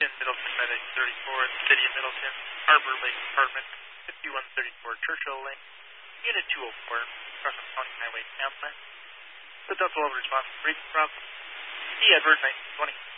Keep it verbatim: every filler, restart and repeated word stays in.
in Middleton, Medic thirty-four, in the City of Middleton, Harbor Lake Apartment, fifty-one thirty-four Churchill Lane, Unit two oh four, Russell County Highway Tampa. The Delta Level response rating from E. Edward nineteen twenty.